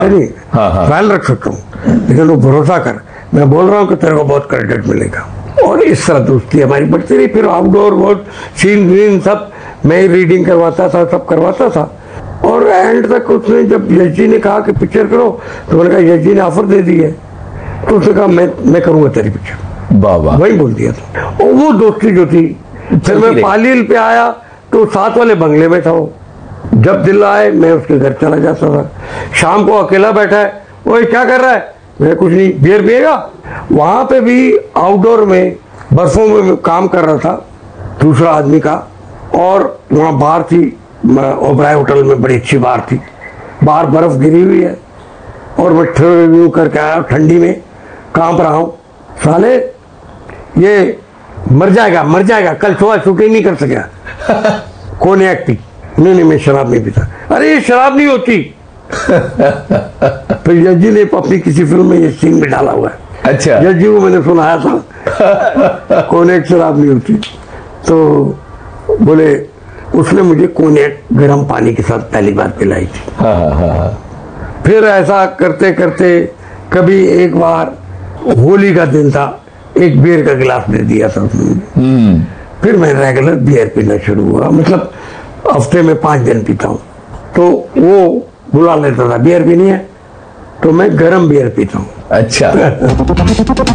नहीं, हाँ। ख्याल रख सकता हूँ, लेकिन वो भरोसा कर, मैं बोल रहा हूँ कि तेरे को बहुत क्रेडिट मिलेगा। और इस तरह दोस्ती हमारी बढ़ती रही। फिर आउटडोर बहुत सीन ग्रीन सब मैं रीडिंग करवाता था, सब करवाता था। और एंड तक उसने जब यश जी ने कहा कि पिक्चर करो, तो मैंने कहा यश जी ने ऑफर दे दी है, तो उसने कहा मैं करूँगा तेरी पिक्चर। वाह, वही बोल दिया था। और वो दोस्ती जो थी, फिर मैं पालील पे आया तो साथ वाले बंगले में था वो। जब दिल आए मैं उसके घर चला जाता था। शाम को अकेला बैठा है, वो क्या कर रहा है, मैं कुछ नहीं, बियर पिएगा। वहां पे भी आउटडोर में बर्फों में काम कर रहा था दूसरा आदमी का, और वहां बार थी ओबराय होटल में, बड़ी अच्छी बार थी, बाहर बर्फ गिरी हुई है, और मैं रिव्यू करके आया, ठंडी में कांप रहा हूं। साले ये मर जाएगा, कल सुबह शूटिंग नहीं कर सका। कौन एक्टिंग? नहीं, मैं शराब नहीं पीता। अरे ये शराब नहीं होती। फिर यश जी ने अपनी किसी फिल्म में ये सीन में डाला हुआ है। अच्छा। यश जी को मैंने सुनाया था, कोनेक शराब नहीं होती। तो बोले उसने मुझे कोनेक गर्म पानी के साथ पहली बार पिलाई थी। हाँ। फिर ऐसा करते करते कभी एक बार होली का दिन था, एक बियर का गिलास दे दिया था उसने। फिर मैं रेगुलर बियर पीना शुरू हुआ, मतलब हफ्ते में 5 दिन पीता हूँ। तो वो बुला लेता था, बियर पीनी है, तो मैं गर्म बियर पीता हूँ। अच्छा।